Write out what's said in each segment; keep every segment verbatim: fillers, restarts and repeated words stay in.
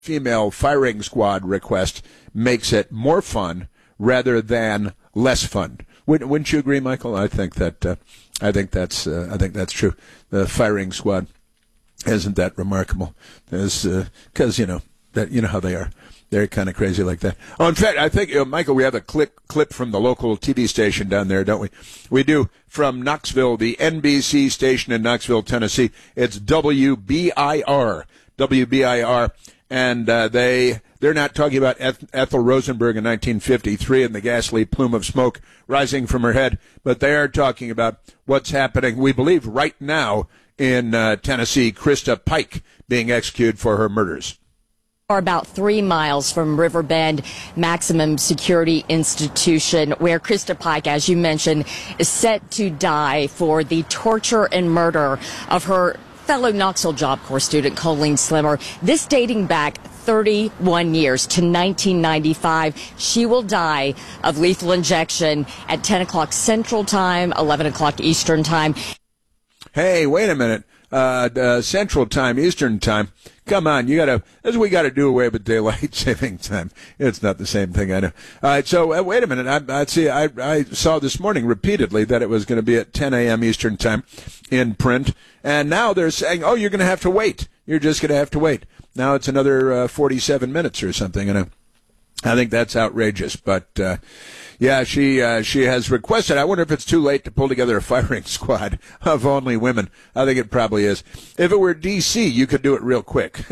female firing squad request makes it more fun rather than less fun. Wouldn't, wouldn't you agree, Michael? I think that uh, I think that's uh, I think that's true. The firing squad isn't that remarkable, because uh, you know that you know how they are. They're kind of crazy like that. Oh, in fact, I think, you know, Michael, we have a clip clip from the local T V station down there, don't we? We do, from Knoxville, the N B C station in Knoxville, Tennessee. It's W B I R, W B I R, and uh, they they're not talking about Eth- Ethel Rosenberg in nineteen fifty-three and the ghastly plume of smoke rising from her head, but they are talking about what's happening, we believe, right now in uh, Tennessee. Krista Pike being executed for her murders. Are about three miles from Riverbend Maximum Security Institution, where Krista Pike, as you mentioned, is set to die for the torture and murder of her fellow Knoxville Job Corps student, Colleen Slimmer. This dating back thirty-one years to nineteen ninety-five. She will die of lethal injection at ten o'clock Central Time, eleven o'clock Eastern Time. Hey, wait a minute. Uh, uh, Central Time, Eastern Time. Come on, you gotta, that's what we gotta do away with daylight saving time. It's not the same thing, I know. All right, so uh, wait a minute. I, I see, I, I saw this morning repeatedly that it was going to be at ten a.m. Eastern Time in print, and now they're saying, oh, you're going to have to wait. You're just going to have to wait. Now it's another uh, forty-seven minutes or something, you know. I think that's outrageous, but uh, yeah, she uh, she has requested. I wonder if it's too late to pull together a firing squad of only women. I think it probably is. If it were D C, you could do it real quick,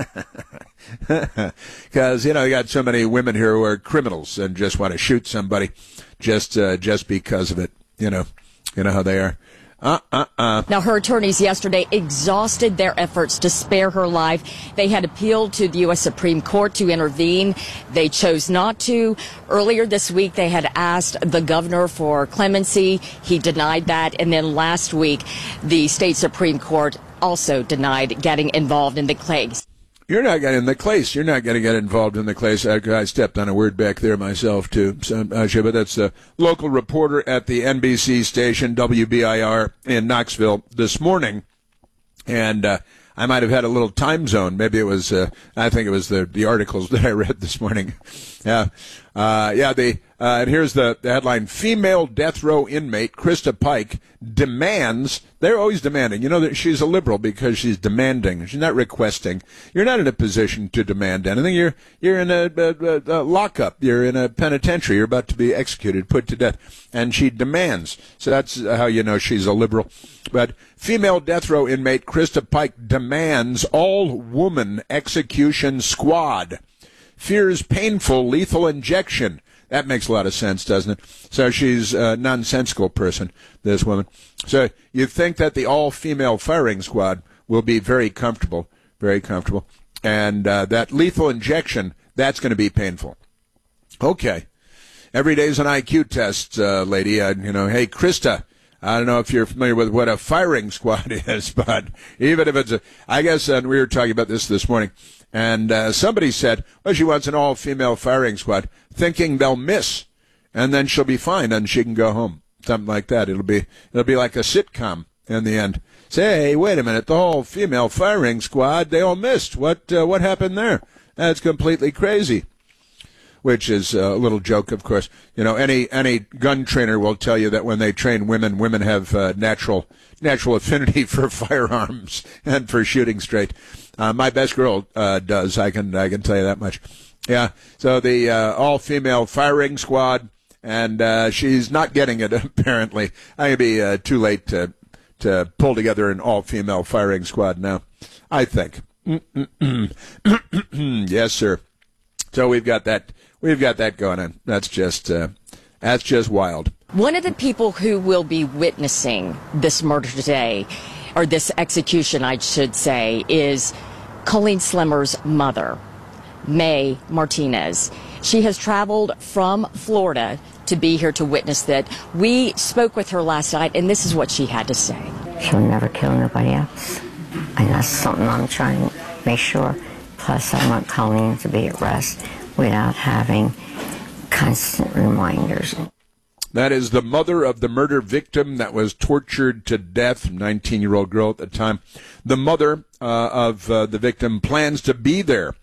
because you know you got so many women here who are criminals and just want to shoot somebody just uh, just because of it. You know, you know how they are. Uh, uh, uh. Now, her attorneys yesterday exhausted their efforts to spare her life. They had appealed to the U S Supreme Court to intervene. They chose not to. Earlier this week, they had asked the governor for clemency. He denied that. And then last week, the state Supreme Court also denied getting involved in the case. You're not getting in the case. You're not going to get involved in the case. I, I stepped on a word back there myself, too. So, uh, but that's the local reporter at the N B C station, W B I R, in Knoxville this morning. And uh, I might have had a little time zone. Maybe it was, uh, I think it was the, the articles that I read this morning. Yeah. Uh, yeah, the, uh, and here's the, the headline: female death row inmate Krista Pike demands, they're always demanding, you know, that she's a liberal because she's demanding, she's not requesting. You're not in a position to demand anything. You're, you're in a, a, a lockup, you're in a penitentiary, you're about to be executed, put to death, and she demands. So that's how you know she's a liberal. But female death row inmate Krista Pike demands all-woman execution squad. Fears painful lethal injection. That makes a lot of sense, doesn't it? So she's a nonsensical person, this woman. So you think that the all-female firing squad will be very comfortable, very comfortable. And uh, that lethal injection, that's going to be painful. Okay. Every day's an I Q test, uh, lady. Uh, you know, hey, Krista, I don't know if you're familiar with what a firing squad is, but even if it's a, I guess, and we were talking about this this morning, and uh, somebody said, well, she wants an all-female firing squad, thinking they'll miss, and then she'll be fine, and she can go home. Something like that. It'll be it'll be like a sitcom in the end. Say, hey, wait a minute, the whole female firing squad, they all missed. What uh, what happened there? That's completely crazy. Which is a little joke, of course. You know, any any gun trainer will tell you that when they train women, women have uh, natural natural affinity for firearms and for shooting straight. Uh, my best girl uh, does. I can I can tell you that much. Yeah. So the uh, all female firing squad, and uh, she's not getting it apparently. I can be uh, too late to to pull together an all female firing squad now, I think. Yes, sir. So we've got that. We've got that going on. That's just uh, that's just wild. One of the people who will be witnessing this murder today, or this execution, I should say, is Colleen Slimmer's mother, May Martinez. She has traveled from Florida to be here to witness that. We spoke with her last night, and this is what she had to say. She'll never kill nobody else. And that's something I'm trying to make sure. Plus, I want Colleen to be at rest without having constant reminders. That is the mother of the murder victim that was tortured to death, nineteen-year-old girl at the time. The mother uh, of uh, the victim plans to be there